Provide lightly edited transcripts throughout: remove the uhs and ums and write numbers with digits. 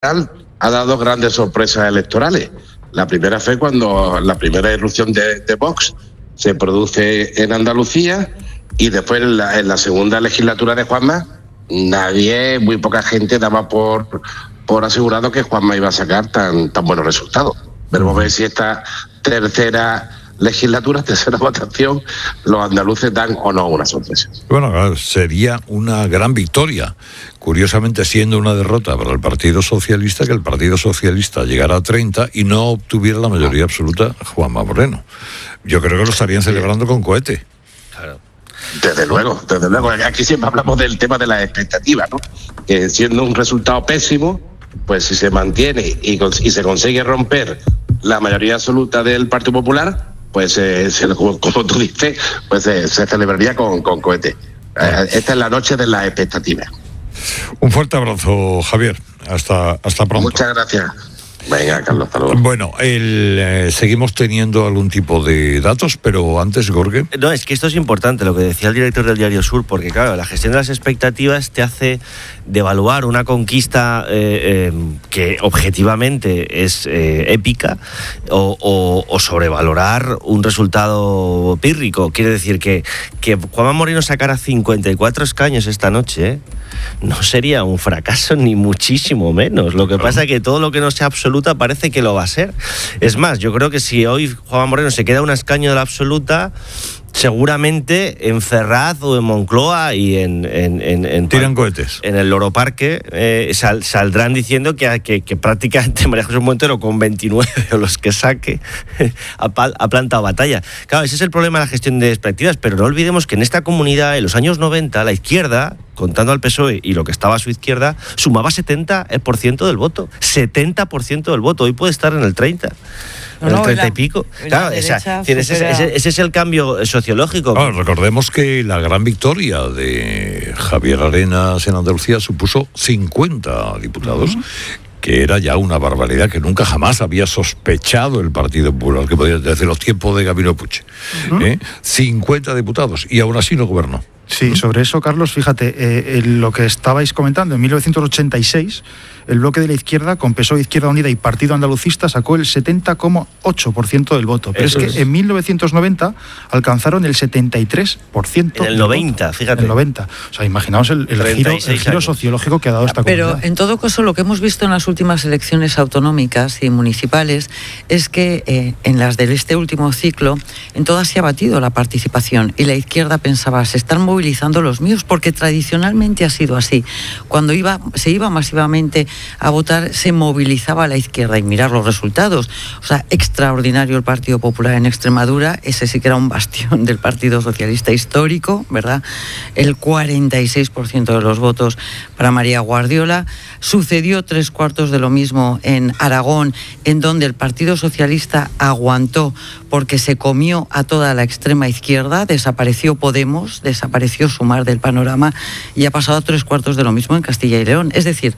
ha dado grandes sorpresas electorales. La primera fue cuando la primera irrupción de Vox se produce en Andalucía, y después en la segunda legislatura de Juanma, muy poca gente daba por asegurado que Juanma iba a sacar tan buenos resultados. Veremos ver si esta tercera votación, los andaluces dan o no una sorpresa. Bueno, sería una gran victoria, curiosamente siendo una derrota para el Partido Socialista, que el Partido Socialista llegara a 30 y no obtuviera la mayoría absoluta Juanma Moreno. Yo creo que lo estarían celebrando con cohete. Claro. Desde luego. Aquí siempre hablamos del tema de las expectativas, ¿no? Que siendo un resultado pésimo, pues si se mantiene y se consigue romper la mayoría absoluta del Partido Popular, pues como tú dices, pues se celebraría con cohete. Esta es la noche de las expectativas. Un fuerte abrazo, Javier. Hasta pronto. Muchas gracias. Venga, Carlos, hasta luego. Bueno, seguimos teniendo algún tipo de datos, pero antes, Jorge. No, es que esto es importante, lo que decía el director del Diario Sur, porque claro, la gestión de las expectativas te hace devaluar una conquista que objetivamente es épica, o sobrevalorar un resultado pírrico. Quiere decir que Juanma Moreno sacara 54 escaños esta noche, no sería un fracaso ni muchísimo menos. Lo que pasa es que todo lo que no sea absoluta parece que lo va a ser. Es más, yo creo que si hoy Juanma Moreno se queda un escaño de la absoluta, seguramente en Ferraz o en Moncloa y en tiran cohetes. En el Loro Parque saldrán diciendo que prácticamente María Jesús Montero, con 29 o los que saque, ha plantado batalla. Claro, ese es el problema de la gestión de expectativas, pero no olvidemos que en esta comunidad, en los años 90, la izquierda, contando al PSOE y lo que estaba a su izquierda, sumaba 70% del voto. 70% del voto. Hoy puede estar en el 30%. En el 30 y pico. Claro, ese es el cambio sociológico. Claro, recordemos que la gran victoria de Javier Arenas en Andalucía supuso 50 diputados. Que era ya una barbaridad que nunca jamás había sospechado el Partido Popular, que podía desde los tiempos de Gabino Puig. 50 diputados, y aún así no gobernó. Sí, sobre eso, Carlos, fíjate, lo que estabais comentando, en 1986, el bloque de la izquierda, con PSOE, Izquierda Unida y Partido Andalucista, sacó el 70,8% del voto. Pero es que en 1990 alcanzaron el 73%. En el 90, fíjate. En el 90. O sea, imaginaos el giro sociológico que ha dado esta comunidad. Pero en todo caso, lo que hemos visto en las últimas elecciones autonómicas y municipales es que en las de este último ciclo, en todas se ha batido la participación, y la izquierda pensaba, se están movilizando los míos, porque tradicionalmente ha sido así. Cuando se iba masivamente a votar, se movilizaba a la izquierda, y mirar los resultados. O sea, extraordinario el Partido Popular en Extremadura, ese sí que era un bastión del Partido Socialista histórico, ¿verdad? El 46% de los votos para María Guardiola. Sucedió 3/4 de lo mismo en Aragón, en donde el Partido Socialista aguantó porque se comió a toda la extrema izquierda, desapareció Podemos, desapareció Sumar del panorama, y ha pasado a 3/4 de lo mismo en Castilla y León. Es decir,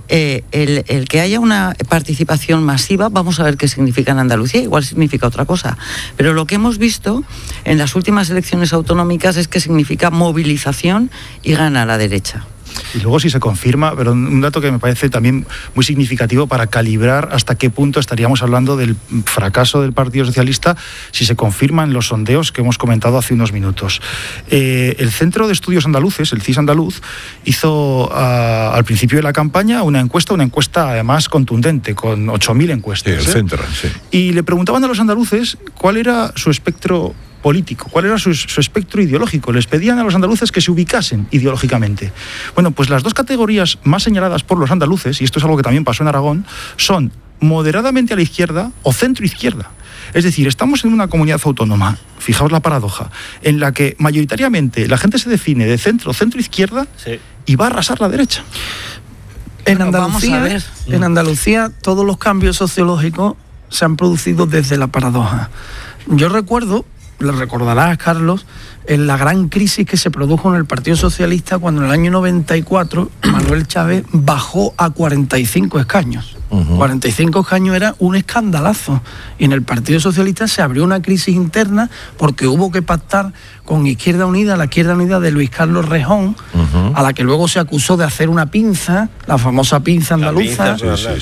el que haya una participación masiva, vamos a ver qué significa en Andalucía, igual significa otra cosa, pero lo que hemos visto en las últimas elecciones autonómicas es que significa movilización y gana la derecha. Y luego, si se confirma, pero un dato que me parece también muy significativo para calibrar hasta qué punto estaríamos hablando del fracaso del Partido Socialista, si se confirman los sondeos que hemos comentado hace unos minutos. El Centro de Estudios Andaluces, el CIS andaluz, hizo al principio de la campaña una encuesta además contundente, con 8.000 encuestas. Sí, el Centro, sí. Y le preguntaban a los andaluces cuál era su espectro político, cuál era su espectro ideológico. Les pedían a los andaluces que se ubicasen ideológicamente. Bueno, pues las dos categorías más señaladas por los andaluces, y esto es algo que también pasó en Aragón, son moderadamente a la izquierda o centro-izquierda. Es decir, estamos en una comunidad autónoma, fijaos la paradoja, en la que mayoritariamente la gente se define de centro-izquierda, sí, y va a arrasar la derecha. En Andalucía todos los cambios sociológicos se han producido desde la paradoja. Yo recuerdo lo recordarás, Carlos, en la gran crisis que se produjo en el Partido Socialista cuando en el año 94 Manuel Chávez bajó a 45 escaños. 45 escaños era un escandalazo. Y en el Partido Socialista se abrió una crisis interna porque hubo que pactar con Izquierda Unida, la Izquierda Unida de Luis Carlos Rejón, a la que luego se acusó de hacer una pinza, la famosa pinza andaluza.